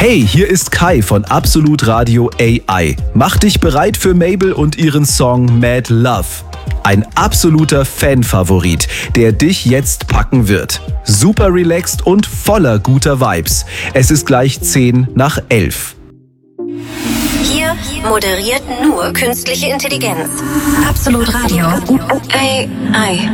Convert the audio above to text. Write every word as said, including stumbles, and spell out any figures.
Hey, hier ist Kai von Absolut Radio A I. Mach dich bereit für Mabel und ihren Song Mad Love. Ein absoluter Fan-Favorit, der dich jetzt packen wird. Super relaxed und voller guter Vibes. Es ist gleich zehn nach elf. Hier moderiert nur künstliche Intelligenz. Absolut Radio A I.